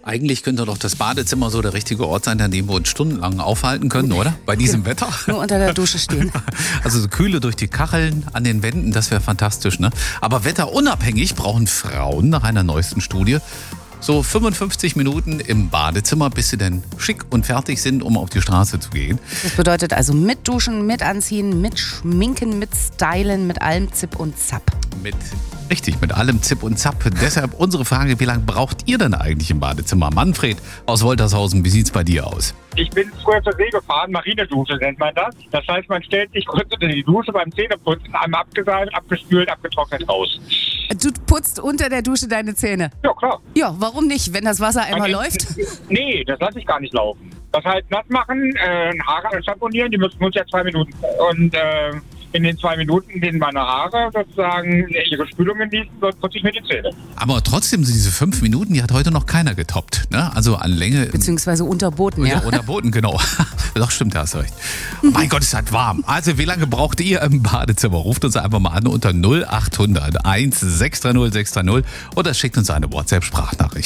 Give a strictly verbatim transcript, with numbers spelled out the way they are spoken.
Eigentlich könnte doch das Badezimmer so der richtige Ort sein, an dem wir uns stundenlang aufhalten können, oder? Bei diesem Wetter. Nur unter der Dusche stehen. Also so Kühle durch die Kacheln an den Wänden, das wäre fantastisch, ne? Aber wetterunabhängig brauchen Frauen nach einer neuesten Studie so fünfundfünfzig Minuten im Badezimmer, bis sie denn schick und fertig sind, um auf die Straße zu gehen. Das bedeutet also mit Duschen, mit Anziehen, mit Schminken, mit Stylen, mit allem Zip und Zap. Mit, richtig, mit allem Zip und Zap. Deshalb unsere Frage, wie lange braucht ihr denn eigentlich im Badezimmer? Manfred aus Woltershausen, wie sieht's bei dir aus? Ich bin früher zur See gefahren, Marinedusche nennt man das. Das heißt, man stellt sich kurz unter die Dusche beim Zähneputzen, einmal abgeseilt, abgespült, abgetrocknet raus. Du putzt unter der Dusche deine Zähne? Ja, klar. Ja, warum nicht, wenn das Wasser einmal Also, läuft? Nee, das lasse ich gar nicht laufen. Das heißt, nass machen, äh, Haare schamponieren, die müssen uns ja zwei Minuten. Und äh, in den zwei Minuten, in denen meine Haare sozusagen ihre Spülung genießen, putze ich mir die Zähne. Aber trotzdem sind diese fünf Minuten, die hat heute noch keiner getoppt, ne? Also an Länge. Beziehungsweise unterboten, ja. Unterboten, genau. Doch, stimmt, da hast du recht. Mein Gott, ist das warm. Also, wie lange braucht ihr im Badezimmer? Ruft uns einfach mal an unter null acht hundert eins sechs drei null sechs drei null oder schickt uns eine WhatsApp-Sprachnachricht.